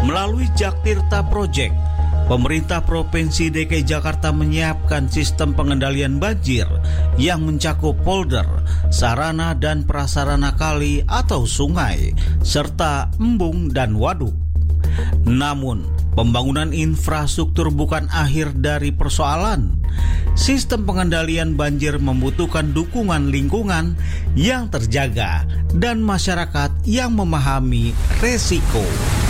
Melalui Jaktirta Project, pemerintah Provinsi DKI Jakarta menyiapkan sistem pengendalian banjir yang mencakup polder, sarana dan prasarana kali atau sungai, serta embung dan waduk. Namun, pembangunan infrastruktur bukan akhir dari persoalan. Sistem pengendalian banjir membutuhkan dukungan lingkungan yang terjaga dan masyarakat yang memahami resiko.